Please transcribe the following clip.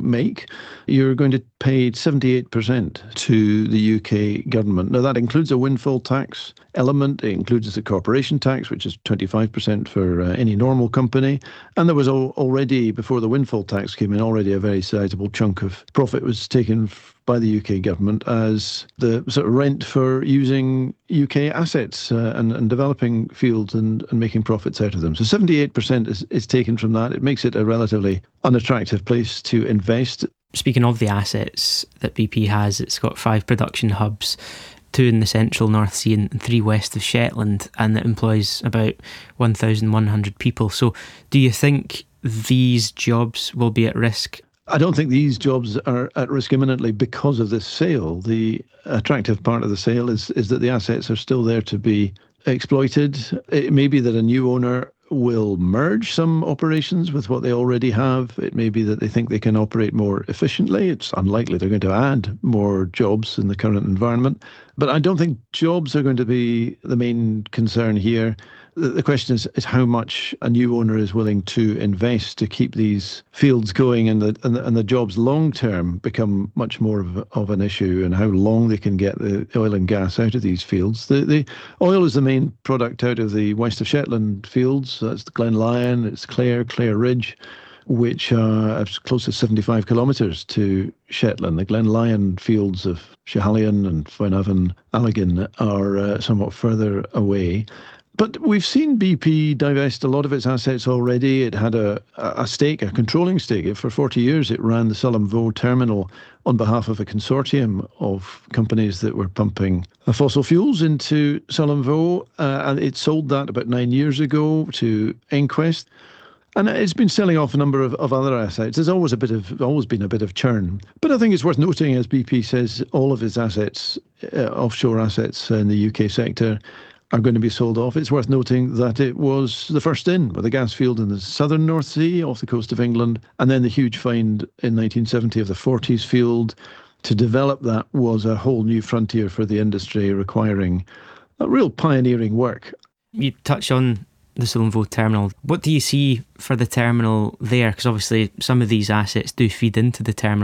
make, you're going to pay 78% to the UK government. Now, that includes a windfall tax element. It includes the corporation tax, which is 25% for any normal company. And there was already, before the windfall tax came in, already a very sizable chunk of profit was taken by the UK government as the sort of rent for using UK assets and developing fields and making profits out of them. So 78% is taken from that. It makes it a relatively unattractive place to invest. Speaking of the assets that BP has, it's got 5 production hubs, 2 in the central North Sea and 3 west of Shetland, and it employs about 1,100 people. So do you think these jobs will be at risk? I don't think these jobs are at risk imminently because of this sale. The attractive part of the sale is that the assets are still there to be exploited. It may be that a new owner will merge some operations with what they already have. It may be that they think they can operate more efficiently. It's unlikely they're going to add more jobs in the current environment. But I don't think jobs are going to be the main concern here. The question is how much a new owner is willing to invest to keep these fields going, and the jobs long term become much more of an issue, and how long they can get the oil and gas out of these fields. The oil is the main product out of the west of Shetland fields. That's the Glen Lyon, it's Clare Ridge, which are close to 75 kilometres to Shetland. The Glen Lyon fields of Schiehallion and Foinaven, Allegan are somewhat further away. But we've seen BP divest a lot of its assets already. It had a controlling stake. For 40 years, it ran the Sullom Voe terminal on behalf of a consortium of companies that were pumping fossil fuels into Sullom Voe. And it sold that about 9 years ago to EnQuest. And it's been selling off a number of other assets. There's always been a bit of churn. But I think it's worth noting, as BP says, all of its assets, offshore assets in the UK sector, are going to be sold off. It's worth noting that it was the first in with a gas field in the southern North Sea off the coast of England, and then the huge find in 1970 of the Forties field. To develop that was a whole new frontier for the industry, requiring a real pioneering work. You touch on the Sullom Voe terminal. What do you see for the terminal there? Because obviously some of these assets do feed into the terminal.